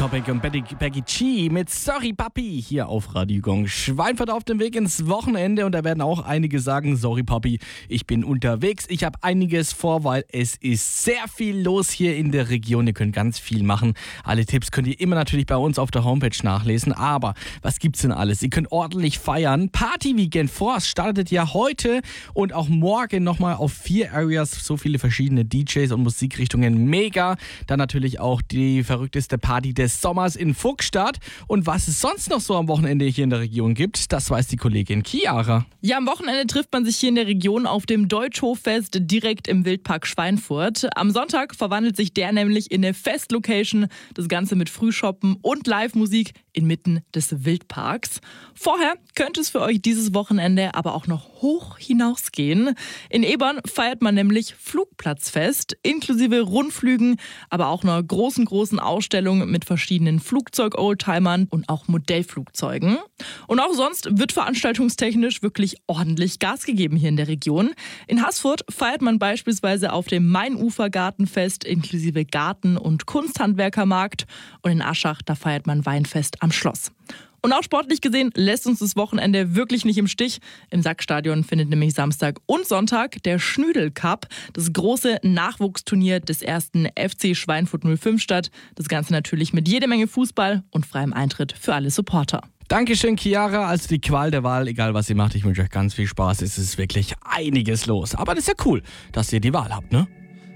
Topic und Becky G mit Sorry Papi hier auf Radio Gong. Schweinfurt auf dem Weg ins Wochenende und da werden auch einige sagen, sorry Papi, ich bin unterwegs. Ich habe einiges vor, weil es ist sehr viel los hier in der Region. Ihr könnt ganz viel machen. Alle Tipps könnt ihr immer natürlich bei uns auf der Homepage nachlesen. Aber was gibt's denn alles? Ihr könnt ordentlich feiern. Party Weekend Force startet ja heute und auch morgen nochmal auf 4 Areas. So viele verschiedene DJs und Musikrichtungen. Mega. Dann natürlich auch die verrückteste Party des Sommers in Pfuckstadt. Und was es sonst noch so am Wochenende hier in der Region gibt, das weiß die Kollegin Chiara. Ja, am Wochenende trifft man sich hier in der Region auf dem Deutschhoffest direkt im Wildpark Schweinfurt. Am Sonntag verwandelt sich der nämlich in eine Festlocation. Das Ganze mit Frühshoppen und Live-Musik inmitten des Wildparks. Vorher könnte es für euch dieses Wochenende aber auch noch hoch hinausgehen. In Ebern feiert man nämlich Flugplatzfest, inklusive Rundflügen, aber auch einer großen Ausstellung mit verschiedenen Flugzeug-Oldtimern und auch Modellflugzeugen. Und auch sonst wird veranstaltungstechnisch wirklich ordentlich Gas gegeben hier in der Region. In Haßfurt feiert man beispielsweise auf dem Mainufer-Gartenfest inklusive Garten- und Kunsthandwerkermarkt. Und in Aschach, da feiert man Weinfest am Schloss. Und auch sportlich gesehen lässt uns das Wochenende wirklich nicht im Stich. Im Sackstadion findet nämlich Samstag und Sonntag der Schnüdel Cup, das große Nachwuchsturnier des ersten FC Schweinfurt 05 statt. Das Ganze natürlich mit jede Menge Fußball und freiem Eintritt für alle Supporter. Dankeschön, Chiara. Also die Qual der Wahl, egal was ihr macht, ich wünsche euch ganz viel Spaß. Es ist wirklich einiges los. Aber das ist ja cool, dass ihr die Wahl habt, ne?